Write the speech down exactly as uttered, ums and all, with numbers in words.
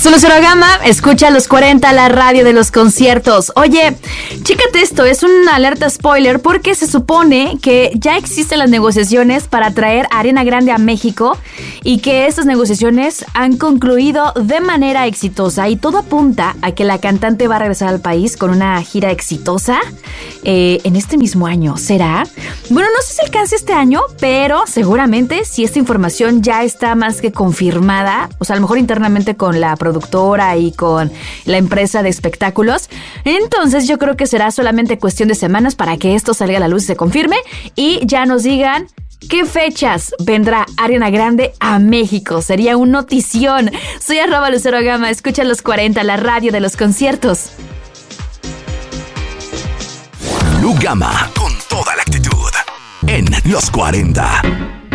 Soy Lucero Gama, escucha los cuarenta, la radio de los conciertos. Oye, chécate esto, es una alerta spoiler porque se supone que ya existen las negociaciones para traer a Ariana Grande a México y que estas negociaciones han concluido de manera exitosa y todo apunta a que la cantante va a regresar al país con una gira exitosa eh, en este mismo año. ¿Será? Bueno, no sé si alcance este año, pero seguramente si esta información ya está más que confirmada, o sea, a lo mejor internamente con la productora y con la empresa de espectáculos, entonces yo creo que será solamente cuestión de semanas para que esto salga a la luz y se confirme y ya nos digan qué fechas vendrá Ariana Grande a México. Sería un notición. Soy arroba Lucero Gama, escucha los cuarenta, la radio de los conciertos. Lu Gama, con toda la actitud, en los cuarenta.